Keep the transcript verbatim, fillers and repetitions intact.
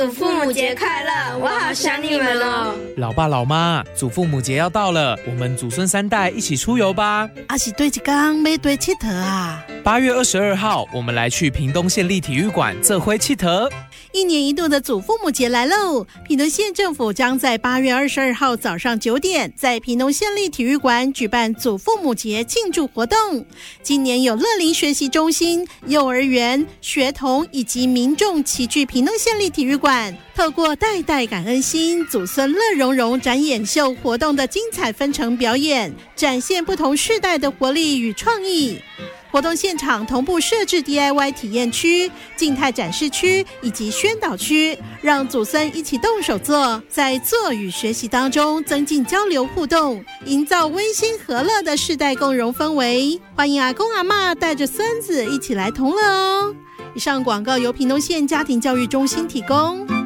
祖父母节快乐，我好想你们哦。 老爸老妈，祖父母节要到了，我们祖孙三代一起出游吧。 啊是对一天要对佚佗啊。 八月二十二号，我们来去屏东县立体育馆做伙佚佗。 一年一度的祖父母节来喽！屏东县政府将在八月二十二号早上九点，在屏东县立体育馆举办祖父母节庆祝活动。今年有乐龄学习中心、幼儿园、学童以及民众齐聚屏东县立体育馆，透过代代感恩心、祖孙乐融融展演秀活动的精彩分成表演，展现不同世代的活力与创意。活动现场同步设置 D I Y 体验区、静态展示区以及宣导区，让祖孙一起动手做，在做与学习当中增进交流互动，营造温馨和乐的世代共融氛围。欢迎阿公阿嬷带着孙子一起来同乐哦。以上广告由屏东县家庭教育中心提供。